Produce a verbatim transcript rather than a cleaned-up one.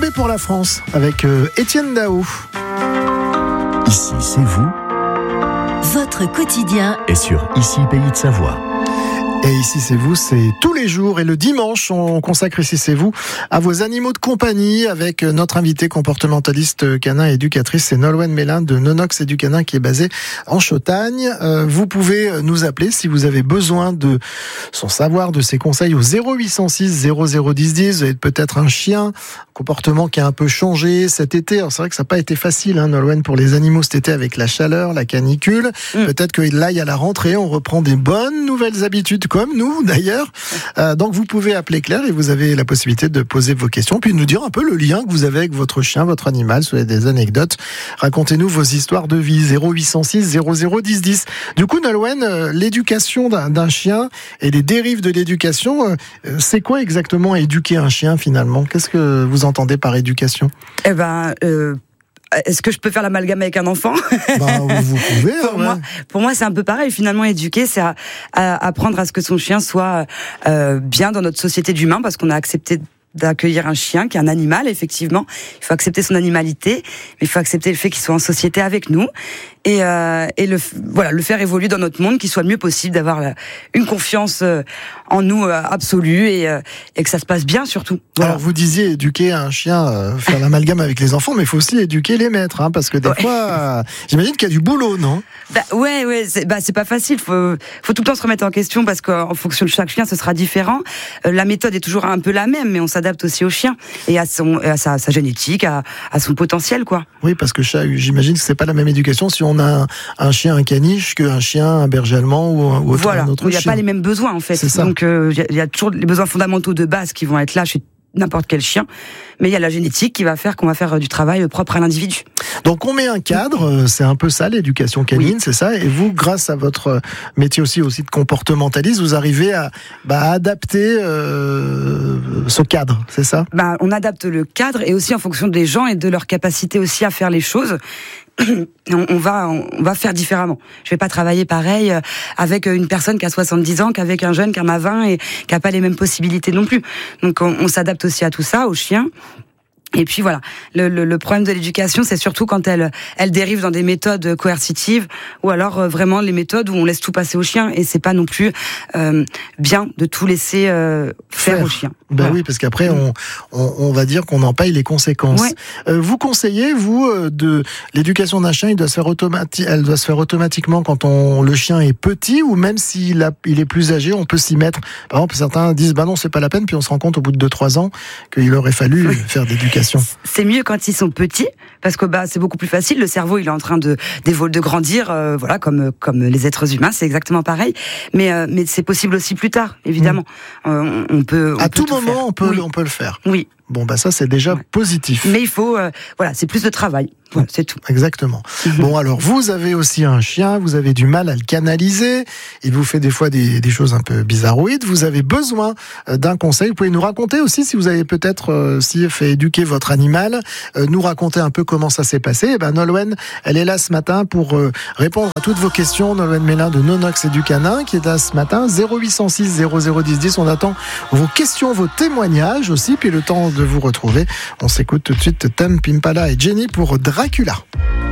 Tombé pour la France avec euh, Étienne Dao. Ici, c'est vous. Votre quotidien Et sur Ici, Pays de Savoie. Et ici c'est vous, c'est tous les jours. Et le dimanche, on consacre Ici c'est vous à vos animaux de compagnie avec notre invitée comportementaliste canin et éducatrice, c'est Nolwenn Mélin de Nonox Éducanin qui est basée en Chautagne. Euh, vous pouvez nous appeler si vous avez besoin de son savoir, de ses conseils au zéro huit cent six zéro zéro dix dix. Vous avez peut-être un chien, un comportement qui a un peu changé cet été. Alors c'est vrai que ça n'a pas été facile, hein, Nolwenn, pour les animaux cet été avec la chaleur, la canicule. Mmh. Peut-être que là, il y a la rentrée, on reprend des bonnes nouvelles habitudes comme nous d'ailleurs. Euh, donc vous pouvez appeler Claire et vous avez la possibilité de poser vos questions, puis de nous dire un peu le lien que vous avez avec votre chien, votre animal, si vous avez des anecdotes. Racontez-nous vos histoires de vie. zéro huit cent six zéro zéro dix dix. Du coup, Nolwenn, euh, l'éducation d'un, d'un chien et les dérives de l'éducation, euh, c'est quoi exactement éduquer un chien finalement ? Qu'est-ce que vous entendez par éducation ? Eh ben... Euh... Est-ce que je peux faire l'amalgame avec un enfant ? Bah, vous pouvez. pour, ouais. moi, pour moi, c'est un peu pareil. Finalement, éduquer, c'est à, à apprendre à ce que son chien soit euh, bien dans notre société d'humains, parce qu'on a accepté d'accueillir un chien qui est un animal, effectivement. Il faut accepter son animalité, mais il faut accepter le fait qu'il soit en société avec nous et, euh, et le, voilà, le faire évoluer dans notre monde, qu'il soit le mieux possible, d'avoir la, une confiance euh, en nous euh, absolue et, euh, et que ça se passe bien surtout. Voilà. Alors vous disiez éduquer un chien, euh, faire l'amalgame avec les enfants, mais il faut aussi éduquer les maîtres, hein, parce que des ouais. fois, euh, j'imagine qu'il y a du boulot, non ? Bah ouais, ouais, c'est, bah c'est pas facile. Faut, faut tout le temps se remettre en question parce qu'en fonction de chaque chien, ce sera différent. Euh, la méthode est toujours un peu la même, mais on s'adapte aussi au chien et à son, à sa, sa génétique, à, à son potentiel, quoi. Oui, parce que chaque, j'imagine que c'est pas la même éducation si on a un, un chien, un caniche, qu'un chien, un berger allemand ou, un, ou autre, voilà. un autre chien. Il n'y a pas les mêmes besoins en fait. C'est ça. Donc il euh, y, y a toujours les besoins fondamentaux de base qui vont être là chez n'importe quel chien, mais il y a la génétique qui va faire qu'on va faire du travail propre à l'individu. Donc on met un cadre, c'est un peu ça l'éducation canine, oui. C'est ça. Et vous, grâce à votre métier aussi aussi de comportementaliste, vous arrivez à bah, adapter euh, ce cadre, c'est ça ? Bah, on adapte le cadre et aussi en fonction des gens et de leur capacité aussi à faire les choses. On va, on va faire différemment. Je vais pas travailler pareil avec une personne qui a soixante-dix ans qu'avec un jeune qui en a vingt et qui a pas les mêmes possibilités non plus. Donc on, on s'adapte aussi à tout ça, aux chiens. Et puis voilà, le, le, le problème de l'éducation, c'est surtout quand elle, elle dérive dans des méthodes coercitives ou alors euh, vraiment les méthodes où on laisse tout passer au chien et c'est pas non plus euh, bien de tout laisser euh, faire, faire au chien. Ben voilà. Oui, parce qu'après on, on, on va dire qu'on en paye les conséquences. Ouais. Euh, vous conseillez vous de l'éducation d'un chien, il doit se faire automati- elle doit se faire automatiquement quand on le chien est petit ou même s'il a, il est plus âgé, on peut s'y mettre. Par exemple, certains disent bah non c'est pas la peine, puis on se rend compte au bout de deux trois ans qu'il aurait fallu faire d'éducation. C'est mieux quand ils sont petits parce que bah c'est beaucoup plus facile. Le cerveau il est en train de d'évoluer, de grandir, euh, voilà comme comme les êtres humains, c'est exactement pareil. Mais euh, mais c'est possible aussi plus tard, évidemment. Mmh. Euh, on, on peut on à peut tout, tout moment faire. on peut oui. on peut le faire. Oui. Bon bah ça c'est déjà ouais. positif. Mais il faut euh, voilà c'est plus de travail. Voilà, c'est tout. Exactement. Mmh. Bon alors vous avez aussi un chien, vous avez du mal à le canaliser, il vous fait des fois des, des choses un peu bizarroïdes, vous avez besoin d'un conseil, vous pouvez nous raconter aussi si vous avez peut-être euh, si fait éduquer votre animal, euh, nous raconter un peu comment ça s'est passé. Et ben Nolwenn, elle est là ce matin pour euh, répondre à toutes vos questions. Nolwenn Mélin de Nonox Éducanin qui est là ce matin, zéro huit cent six zéro zéro dix dix. On attend vos questions, vos témoignages aussi, puis le temps de vous retrouver. On s'écoute tout de suite Tame Impala et Jenny pour Dracula.